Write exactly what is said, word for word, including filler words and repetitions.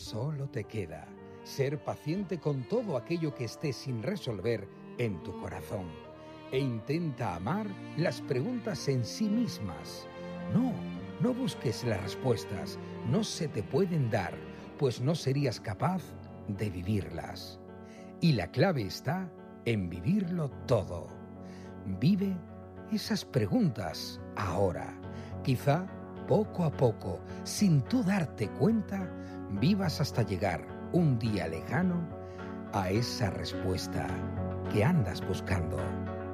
Solo te queda ser paciente con todo aquello que esté sin resolver en tu corazón e intenta amar las preguntas en sí mismas. No, no busques las respuestas, no se te pueden dar, pues no serías capaz de vivirlas. Y la clave está en vivirlo todo. Vive esas preguntas ahora. Quizá poco a poco, sin tú darte cuenta, vivas hasta llegar un día lejano a esa respuesta que andas buscando.